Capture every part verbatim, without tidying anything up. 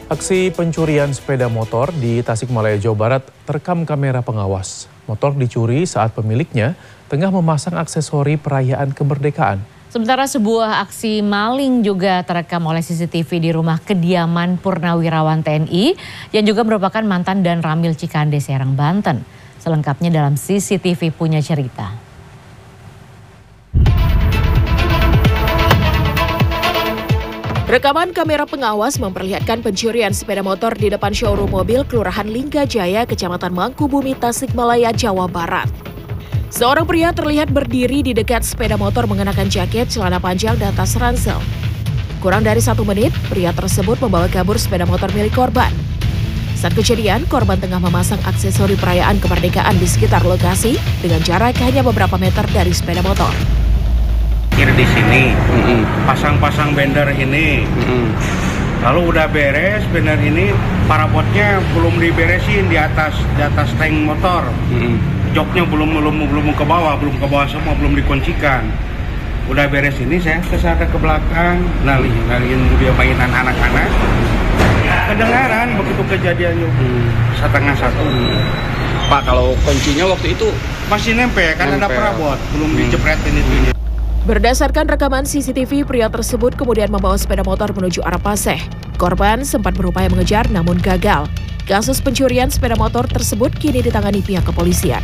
Aksi pencurian sepeda motor di Tasikmalaya, Jawa Barat terekam kamera pengawas. Motor dicuri saat pemiliknya tengah memasang aksesori perayaan kemerdekaan. Sementara sebuah aksi maling juga terekam oleh C C T V di rumah kediaman Purnawirawan T N I yang juga merupakan mantan dan Ramil Cikande, Serang, Banten. Selengkapnya dalam C C T V Punya Cerita. Rekaman kamera pengawas memperlihatkan pencurian sepeda motor di depan showroom mobil Kelurahan Linggajaya, Kecamatan Mangkubumi, Tasikmalaya, Jawa Barat. Seorang pria terlihat berdiri di dekat sepeda motor mengenakan jaket, celana panjang, dan tas ransel. Kurang dari satu menit, pria tersebut membawa kabur sepeda motor milik korban. Saat kejadian, korban tengah memasang aksesori perayaan kemerdekaan di sekitar lokasi dengan jarak hanya beberapa meter dari sepeda motor. Di sini, pasang-pasang banner ini, mm-hmm. lalu udah beres banner ini, parabotnya belum diberesin di atas di atas tank motor, mm-hmm. joknya belum belum belum ke bawah, belum ke bawah semua, belum dikuncikan. Udah beres ini, saya kesana ke belakang, nalihin nalihin dia mainan anak-anak. Kedengaran begitu kejadiannya, mm. setengah satu. Mm. Pak, kalau kuncinya waktu itu masih nempel, kan nempel. Ada perabot, belum mm. dijepretin itu. Mm. Berdasarkan rekaman C C T V, pria tersebut kemudian membawa sepeda motor menuju arah Paseh. Korban sempat berupaya mengejar namun gagal. Kasus pencurian sepeda motor tersebut kini ditangani pihak kepolisian.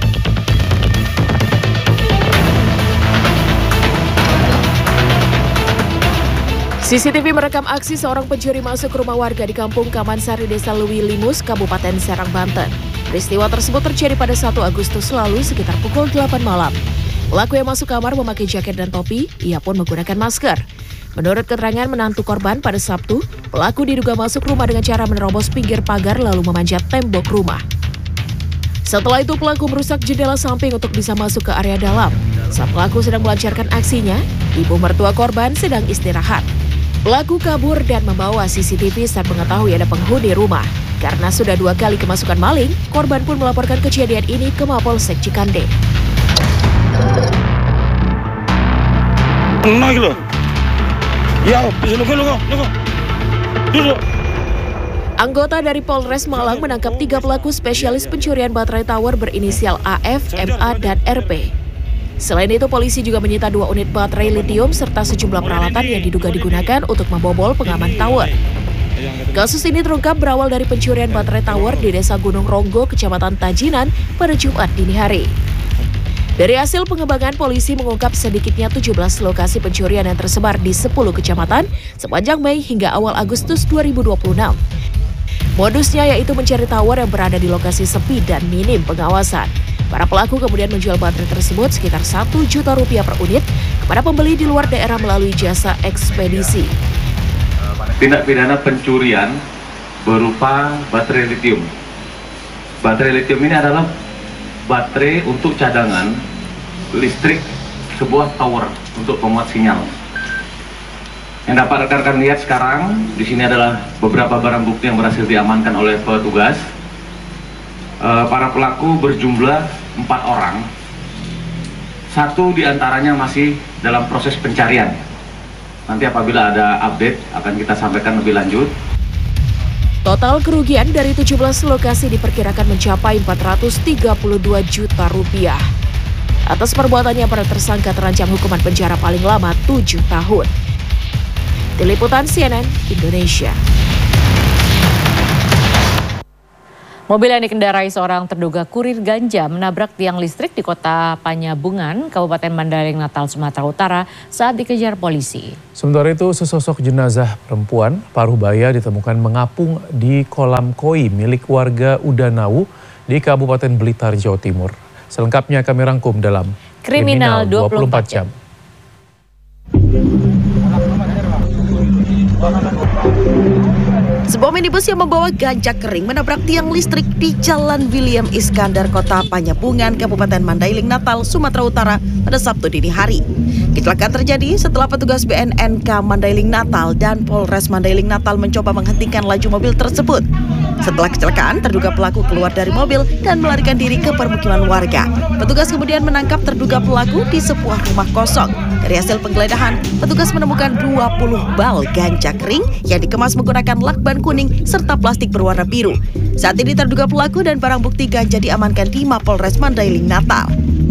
C C T V merekam aksi seorang pencuri masuk ke rumah warga di Kampung Kamansari, Desa Lewi Limus, Kabupaten Serang, Banten. Peristiwa tersebut terjadi pada satu Agustus lalu sekitar pukul delapan malam. Pelaku yang masuk kamar memakai jaket dan topi, ia pun menggunakan masker. Menurut keterangan menantu korban pada Sabtu, pelaku diduga masuk rumah dengan cara menerobos pinggir pagar lalu memanjat tembok rumah. Setelah itu pelaku merusak jendela samping untuk bisa masuk ke area dalam. Saat pelaku sedang melancarkan aksinya, ibu mertua korban sedang istirahat. Pelaku kabur dan membawa C C T V saat mengetahui ada penghuni rumah. Karena sudah dua kali kemasukan maling, korban pun melaporkan kejadian ini ke Mapolsek Cikande. Naik lo, ya, bisa lo, lo, lo, duduk. Anggota dari Polres Malang menangkap tiga pelaku spesialis pencurian baterai tower berinisial A F, M A, dan R P. Selain itu, polisi juga menyita dua unit baterai litium serta sejumlah peralatan yang diduga digunakan untuk membobol pengaman tower. Kasus ini terungkap berawal dari pencurian baterai tower di Desa Gunung Ronggo, Kecamatan Tajinan pada Jumat dini hari. Dari hasil pengembangan, polisi mengungkap sedikitnya tujuh belas lokasi pencurian yang tersebar di sepuluh kecamatan sepanjang Mei hingga awal Agustus dua ribu dua puluh enam. Modusnya yaitu mencari tower yang berada di lokasi sepi dan minim pengawasan. Para pelaku kemudian menjual baterai tersebut sekitar satu juta rupiah per unit kepada pembeli di luar daerah melalui jasa ekspedisi. Tindak pidana pencurian berupa baterai litium. Baterai litium ini adalah baterai untuk cadangan listrik sebuah tower untuk pemuat sinyal. Yang dapat rekan-rekan lihat sekarang di sini adalah beberapa barang bukti yang berhasil diamankan oleh petugas. E, para pelaku berjumlah empat orang. Satu diantaranya masih dalam proses pencarian. Nanti apabila ada update akan kita sampaikan lebih lanjut. Total kerugian dari tujuh belas lokasi diperkirakan mencapai empat ratus tiga puluh dua juta rupiah. Atas perbuatannya, para tersangka terancam hukuman penjara paling lama tujuh tahun. Tim Liputan C N N Indonesia. Mobil yang dikendarai seorang terduga kurir ganja menabrak tiang listrik di Kota Panyabungan, Kabupaten Mandailing Natal, Sumatera Utara saat dikejar polisi. Sementara itu, sesosok jenazah perempuan paruh baya ditemukan mengapung di kolam koi milik warga Udanau di Kabupaten Blitar, Jawa Timur. Selengkapnya kami rangkum dalam Kriminal dua puluh empat jam. Sebuah minibus yang membawa ganja kering menabrak tiang listrik di Jalan William Iskandar, Kota Panyabungan, Kabupaten Mandailing Natal, Sumatera Utara pada Sabtu dini hari. Kecelakaan terjadi setelah petugas B N N K Mandailing Natal dan Polres Mandailing Natal mencoba menghentikan laju mobil tersebut. Setelah kecelakaan, terduga pelaku keluar dari mobil dan melarikan diri ke permukiman warga. Petugas kemudian menangkap terduga pelaku di sebuah rumah kosong. Dari hasil penggeledahan, petugas menemukan dua puluh bal ganja kering yang dikemas menggunakan lakban kuning serta plastik berwarna biru. Saat ini terduga pelaku dan barang bukti ganja diamankan di Mapolres Mandailing Natal.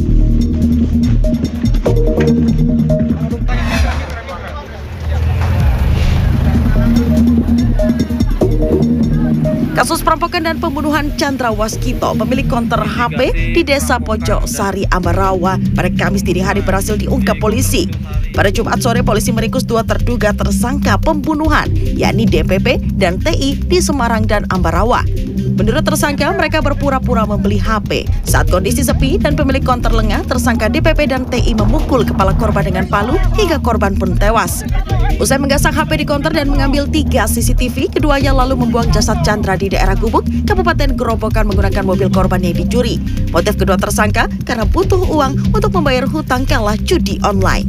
Kasus perampokan dan pembunuhan Chandra Waskito, pemilik konter H P di Desa Pojok Sari, Ambarawa, pada Kamis dini hari berhasil diungkap polisi. Pada Jumat sore, polisi meringkus dua terduga tersangka pembunuhan, yakni D P P dan T I di Semarang dan Ambarawa. Menurut tersangka, mereka berpura-pura membeli H P. Saat kondisi sepi dan pemilik konter lengah, tersangka D P P dan T I memukul kepala korban dengan palu hingga korban pun tewas. Usai menggasak H P di konter dan mengambil tiga C C T V, keduanya lalu membuang jasad Chandra di daerah Gubuk, Kabupaten Gerobokan menggunakan mobil korban yang dicuri. Motif kedua tersangka karena butuh uang untuk membayar hutang kalah judi online.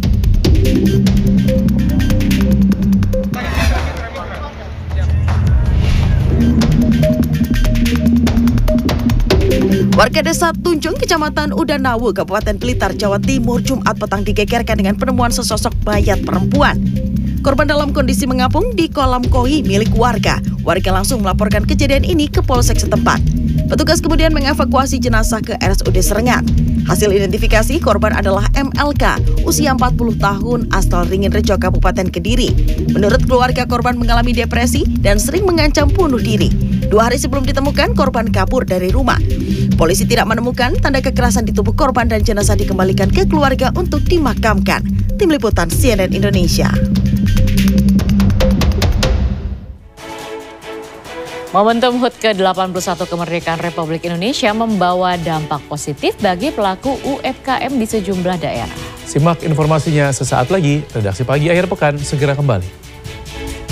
Warga Desa Tunjung, Kecamatan Udanawu, Kabupaten Blitar, Jawa Timur, Jumat petang digegerkan dengan penemuan sesosok mayat perempuan. Korban dalam kondisi mengapung di kolam koi milik warga. Warga langsung melaporkan kejadian ini ke Polsek setempat. Petugas kemudian mengevakuasi jenazah ke R S U D Serengat. Hasil identifikasi korban adalah M L K, usia empat puluh tahun, asal Ringinrejo, Kabupaten Kediri. Menurut keluarga, korban mengalami depresi dan sering mengancam bunuh diri. Dua hari sebelum ditemukan, korban kabur dari rumah. Polisi tidak menemukan tanda kekerasan di tubuh korban dan jenazah dikembalikan ke keluarga untuk dimakamkan. Tim Liputan C N N Indonesia. Momentum H U T ke delapan puluh satu kemerdekaan Republik Indonesia membawa dampak positif bagi pelaku U M K M di sejumlah daerah. Simak informasinya sesaat lagi. Redaksi Pagi Akhir Pekan segera kembali.